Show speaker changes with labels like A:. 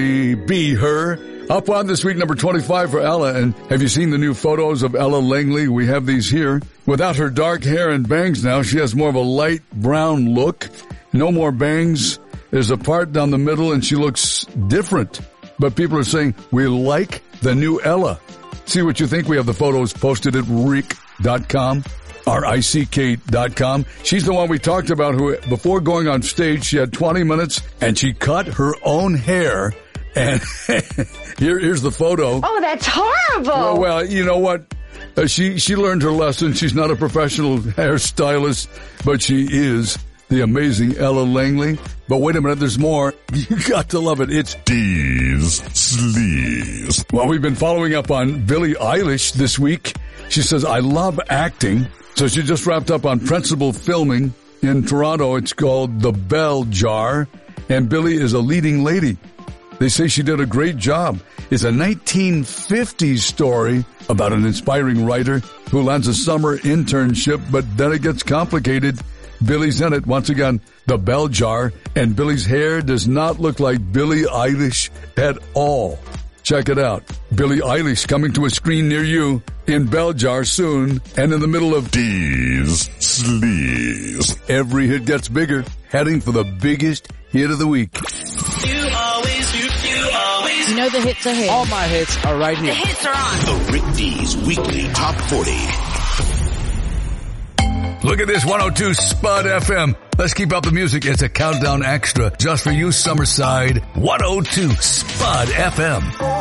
A: Be Her. Up on this week, number 25 for Ella. And have you seen the new photos of Ella Langley? We have these here. Without her dark hair and bangs now, she has more of a light brown look. No more bangs. There's a part down the middle and she looks different. But people are saying, we like the new Ella. See what you think. We have the photos posted at rick.com. RICK.com. She's the one we talked about who, before going on stage, she had 20 minutes and she cut her own hair. And here's the photo.
B: Oh, that's horrible.
A: Well, you know what? She learned her lesson. She's not a professional hairstylist, but she is the amazing Ella Langley. But wait a minute, there's more. You got to love it. It's D's Sleaze. Well, we've been following up on Billie Eilish this week. She says, I love acting. So she just wrapped up on principal filming in Toronto. It's called The Bell Jar. And Billie is a leading lady. They say she did a great job. It's a 1950s story about an inspiring writer who lands a summer internship, but then it gets complicated. Billie's in it. Once again, The Bell Jar, and Billie's hair does not look like Billie Eilish at all. Check it out. Billie Eilish coming to a screen near you in Bell Jar soon, and in the middle of D's Sleaze. Every hit gets bigger, heading for the biggest hit of the week.
C: You know the hits are here.
D: All my hits are right here.
C: The hits are on.
E: The Rick D's Weekly Top 40.
A: Look at this 102 Spud FM. Let's keep up the music. It's a countdown extra just for you, Summerside. 102 Spud FM.